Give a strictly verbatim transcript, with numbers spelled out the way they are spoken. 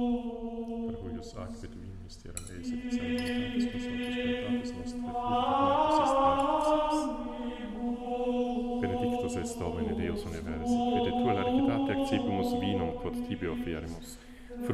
per huius aquit misterum eis et salutatis consortus peccatis nostri, et benedictus est Domine Deus universi, et tua laritate accipimus vinum quod tibi offerimus,